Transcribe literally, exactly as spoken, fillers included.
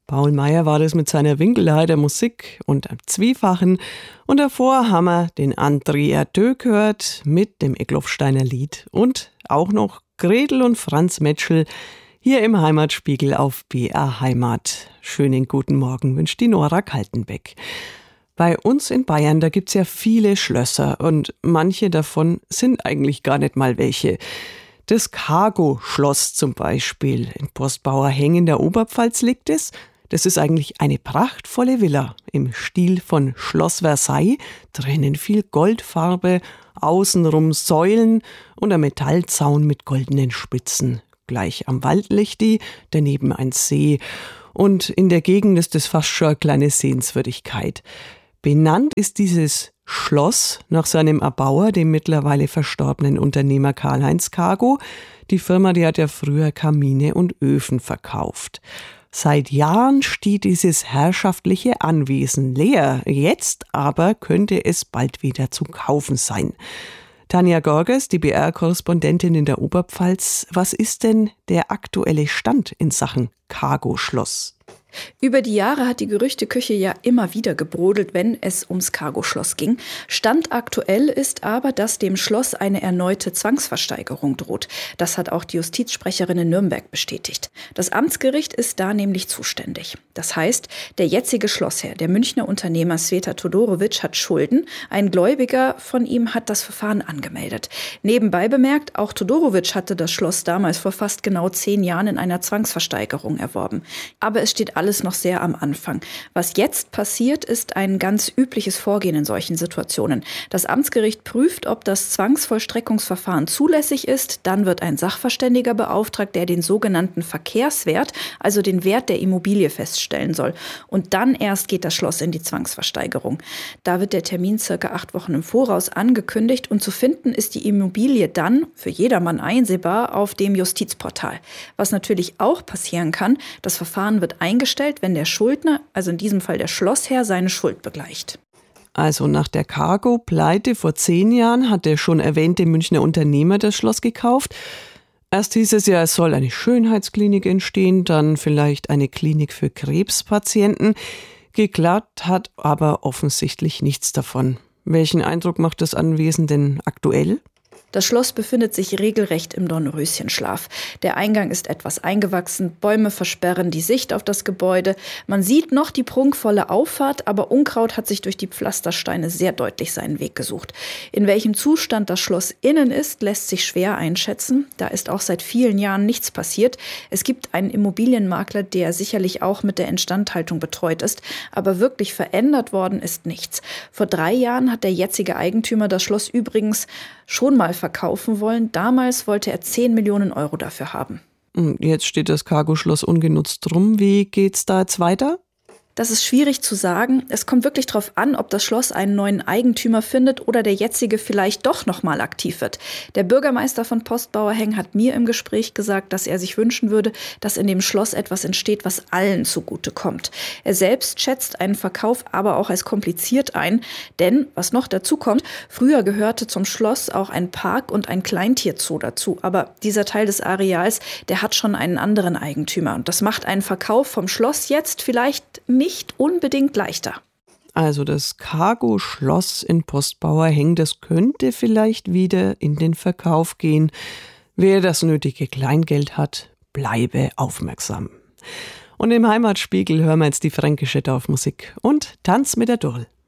Paul Meyer war das mit seiner Winkelheider Musik und einem Zwiefachen. Und davor haben wir den André Erdő gehört mit dem Eglofsteiner Lied und auch noch Gretel und Franz Metschel hier im Heimatspiegel auf B R Heimat. Schönen guten Morgen wünscht die Nora Kaltenbeck. Bei uns in Bayern, da gibt's ja viele Schlösser und manche davon sind eigentlich gar nicht mal welche. Das Cargo-Schloss zum Beispiel in Postbauerheng in der Oberpfalz liegt es. Das ist eigentlich eine prachtvolle Villa im Stil von Schloss Versailles. Drinnen viel Goldfarbe, außenrum Säulen und ein Metallzaun mit goldenen Spitzen. Gleich am Wald liegt die, daneben ein See. Und in der Gegend ist das fast schon eine kleine Sehenswürdigkeit. Benannt ist dieses Schloss nach seinem Erbauer, dem mittlerweile verstorbenen Unternehmer Karl-Heinz Cargo. Die Firma, die hat ja früher Kamine und Öfen verkauft. Seit Jahren steht dieses herrschaftliche Anwesen leer. Jetzt aber könnte es bald wieder zu kaufen sein. Tanja Gorges, die B R-Korrespondentin in der Oberpfalz. Was ist denn der aktuelle Stand in Sachen Cargo-Schloss? Über die Jahre hat die Gerüchteküche ja immer wieder gebrodelt, wenn es ums Cargo-Schloss ging. Stand aktuell ist aber, dass dem Schloss eine erneute Zwangsversteigerung droht. Das hat auch die Justizsprecherin in Nürnberg bestätigt. Das Amtsgericht ist da nämlich zuständig. Das heißt, der jetzige Schlossherr, der Münchner Unternehmer Sveta Todorovic, hat Schulden. Ein Gläubiger von ihm hat das Verfahren angemeldet. Nebenbei bemerkt, auch Todorovic hatte das Schloss damals vor fast genau zehn Jahren in einer Zwangsversteigerung erworben. Aber es steht alles noch sehr am Anfang. Was jetzt passiert, ist ein ganz übliches Vorgehen in solchen Situationen. Das Amtsgericht prüft, ob das Zwangsvollstreckungsverfahren zulässig ist. Dann wird ein Sachverständiger beauftragt, der den sogenannten Verkehrswert, also den Wert der Immobilie, feststellen soll. Und dann erst geht das Schloss in die Zwangsversteigerung. Da wird der Termin circa acht Wochen im Voraus angekündigt und zu finden ist die Immobilie dann für jedermann einsehbar auf dem Justizportal. Was natürlich auch passieren kann, das Verfahren wird eingestellt, wenn der Schuldner, also in diesem Fall der Schlossherr, seine Schuld begleicht. Also nach der Cargo-Pleite vor zehn Jahren hat der schon erwähnte Münchner Unternehmer das Schloss gekauft. Erst hieß es ja, es soll eine Schönheitsklinik entstehen, dann vielleicht eine Klinik für Krebspatienten. Geklappt hat aber offensichtlich nichts davon. Welchen Eindruck macht das Anwesen denn aktuell? Das Schloss befindet sich regelrecht im Dornröschenschlaf. Der Eingang ist etwas eingewachsen, Bäume versperren die Sicht auf das Gebäude. Man sieht noch die prunkvolle Auffahrt, aber Unkraut hat sich durch die Pflastersteine sehr deutlich seinen Weg gesucht. In welchem Zustand das Schloss innen ist, lässt sich schwer einschätzen. Da ist auch seit vielen Jahren nichts passiert. Es gibt einen Immobilienmakler, der sicherlich auch mit der Instandhaltung betreut ist, aber wirklich verändert worden ist nichts. Vor drei Jahren hat der jetzige Eigentümer das Schloss übrigens schon mal verkaufen wollen. Damals wollte er zehn Millionen Euro dafür haben. Jetzt steht das Cargo-Schloss ungenutzt rum. Wie geht's da jetzt weiter? Das ist schwierig zu sagen. Es kommt wirklich darauf an, ob das Schloss einen neuen Eigentümer findet oder der jetzige vielleicht doch noch mal aktiv wird. Der Bürgermeister von Postbauerheng hat mir im Gespräch gesagt, dass er sich wünschen würde, dass in dem Schloss etwas entsteht, was allen zugute kommt. Er selbst schätzt einen Verkauf aber auch als kompliziert ein, denn was noch dazu kommt, früher gehörte zum Schloss auch ein Park und ein Kleintierzoo dazu. Aber dieser Teil des Areals, der hat schon einen anderen Eigentümer und das macht einen Verkauf vom Schloss jetzt vielleicht nicht nicht unbedingt leichter. Also das Cargo-Schloss in Postbauerheng, das könnte vielleicht wieder in den Verkauf gehen. Wer das nötige Kleingeld hat, bleibe aufmerksam. Und im Heimatspiegel hören wir jetzt die fränkische Dorfmusik und Tanz mit der Durl.